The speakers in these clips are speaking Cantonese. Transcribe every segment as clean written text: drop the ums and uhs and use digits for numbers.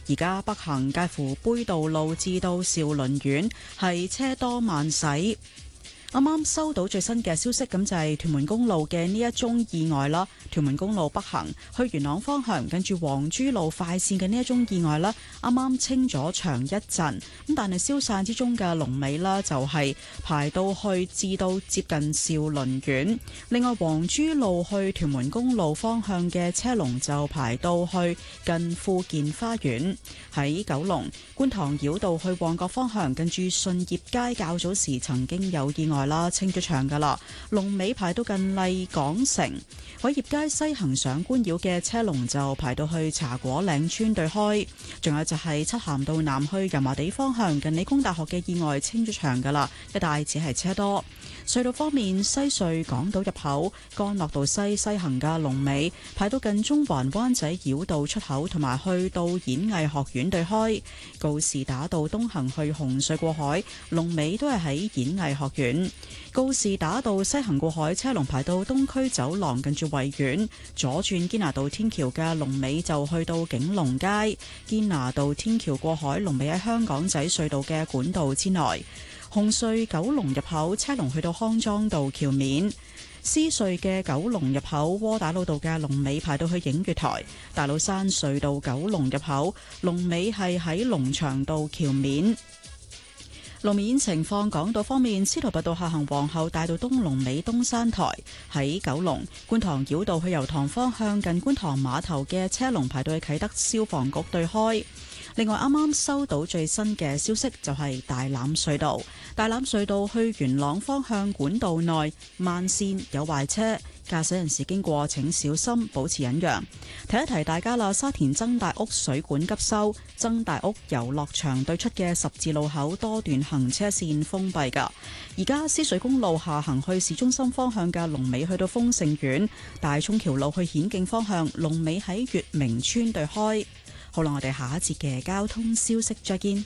而家北行介乎杯渡路至到兆麟苑係車多慢駛。啱啱收到最新嘅消息，咁就係屯門公路嘅呢一宗意外啦。屯門公路北行去元朗方向，跟住黃珠路快線嘅呢一宗意外啦，啱啱清咗場一陣，咁但係消散之中嘅龍尾啦，就係排到去至到接近兆麟苑。另外，黃珠路去屯門公路方向嘅車龍就排到去近富健花園。喺九龍觀塘繞道去旺角方向，跟住順業街較早時曾經有意外啦，清咗場噶啦，龍尾排到近麗港城。偉業街西行上官繞嘅車龍就排到去茶果嶺村對開。仲有就係漆咸道南去油麻地方向，近理工大學嘅意外清咗場噶啦，一帶只係車多。隧道方面，西隧港島入口干諾道西行嘅龍尾排到近中環灣仔繞道出口，同埋去到演藝學院對開。告士打道東行去紅隧過海，龍尾都係喺演藝學院。告士打道西行過海車龍排到東區走廊，近住維園。左轉堅拿道天橋嘅龍尾就去到景隆街。堅拿道天橋過海龍尾喺香港仔隧道嘅管道之內。紅隧九龍入口車龍去到康莊道橋面。獅隧嘅九龍入口窩打老道嘅龍尾排到去映月台。大老山隧道九龍入口龍尾係喺龍翔道橋面。路面情況，港島方面，司徒拔道下行皇后大道東龍尾東山台。喺九龍觀塘繞道去油塘方向，近觀塘碼頭嘅車龍排到去啟德消防局對開。另外，啱啱收到最新嘅消息，就係大欖隧道。大欖隧道去元朗方向管道內慢線有壞車，駕駛人士經過請小心，保持忍讓。提一提大家啦，沙田曾大屋水管急修，曾大屋遊樂場對出嘅十字路口多段行車線封閉㗎。而家獅隧公路下行去市中心方向嘅龍尾去到豐盛苑，大涌橋路去顯徑方向龍尾喺月明村對開。好啦，我哋下一節嘅交通消息再見。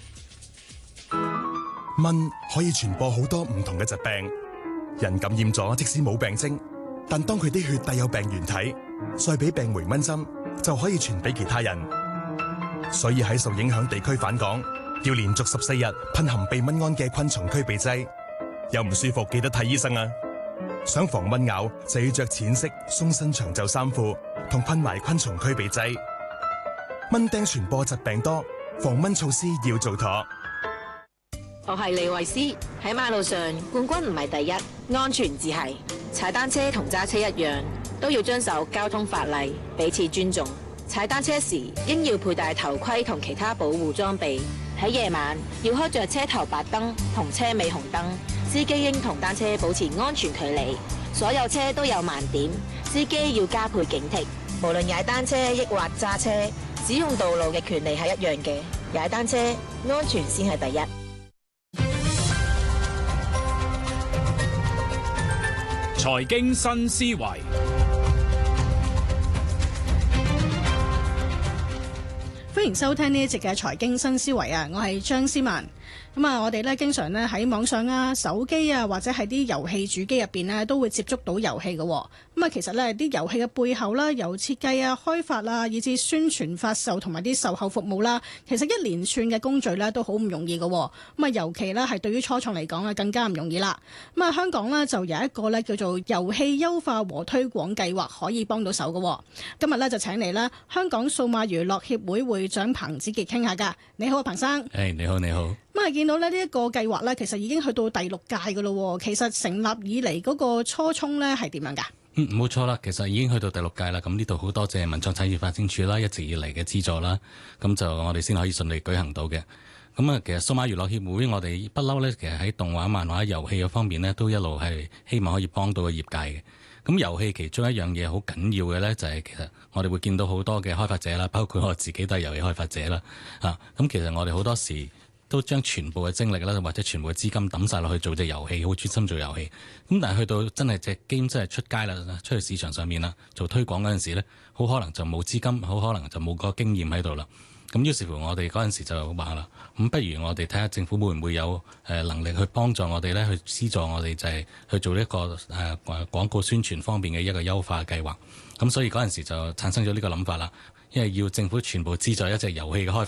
蚊可以傳播好多唔同嘅疾病，人感染咗即使冇病徵，但當佢啲血帶有病原體，再俾病媒蚊針就可以傳俾其他人。所以喺受影響地區返港，要連續14日噴含避蚊胺嘅昆蟲驅避劑。有唔舒服記得睇醫生啊！想防蚊咬就要着淺色鬆身長袖衫褲，同噴埋昆蟲驅避劑。蚊叮傳播疾病多，防蚊措施要做妥。 我係李慧詩，喺馬路上冠軍唔係第一，安全至係。踩單車同揸車一樣，都要遵守交通法例，彼此尊重。踩單車時應要佩戴頭盔同其他保護裝備。喺夜晚要開着車頭白燈同車尾紅燈。司機應同單車保持安全距離。所有車都有盲點，司機要加倍警惕。無論踩單車抑或揸車，使用道路嘅權利係一樣嘅。踩單車安全先係第一。 財經新思維， 歡迎收聽呢一節嘅財經新思維啊！我係張思文。咁啊，我哋咧經常咧喺網上啊、手機啊，或者係啲遊戲主機入邊咧，都會接觸到遊戲嘅。咁啊，其實咧啲遊戲嘅背後啦，由設計啊、開發啊，以至宣傳、發售同埋啲售後服務啦，其實一連串嘅工序咧都好唔容易嘅。咁啊，尤其咧係對於初創嚟講咧，更加唔容易啦。咁啊，香港咧就有一個咧叫做遊戲優化和推廣計劃可以幫到手嘅。今日咧就請嚟啦香港數碼娛樂協會會長彭子傑傾下㗎。你好啊，彭生。 你好，你好。 咁啊，見到咧呢一個計劃咧，其實已經去到第6屆㗎咯。其實成立以嚟嗰個初衷咧係點樣㗎？ 冇錯啦，其實已經去到第6屆啦。咁呢度好多謝文創產業發展署啦，一直以嚟嘅資助啦，咁就我哋先可以順利舉行到嘅。咁啊，其實數碼娛樂協會我哋不嬲咧，其實喺動畫、漫畫、遊戲嗰方面咧，都一路係希望可以幫到個業界嘅。咁遊戲其中一樣嘢好緊要嘅咧，就係其實我哋會見到好多嘅開發者啦，包括我自己都係遊戲開發者啦。咁其實我哋好多時都將全部嘅精力啦，或者全部嘅資金抌晒落去做隻遊戲，好專心做遊戲。咁但係去到真係隻 game 真係出街啦，出去市場上面啦，做推廣嗰陣時咧，好可能就冇資金，好可能就冇個經驗喺度啦。咁於是乎我哋嗰陣時就話啦，咁不如我哋睇下政府會唔會有能力去幫助我哋咧，去資助我哋就係去做一個廣告宣傳方面嘅一個優化計劃。咁所以嗰陣時就產生咗呢個諗法啦。因為要政府全部資助一隻遊戲嘅開發。